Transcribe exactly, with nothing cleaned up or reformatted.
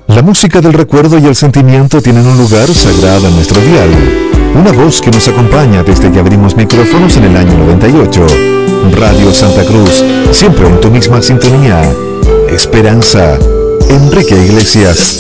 La música del recuerdo y el sentimiento tienen un lugar sagrado en nuestro dial. Una voz que nos acompaña desde que abrimos micrófonos en el año noventa y ocho. Radio Santa Cruz, siempre en tu misma sintonía. Esperanza, Enrique Iglesias.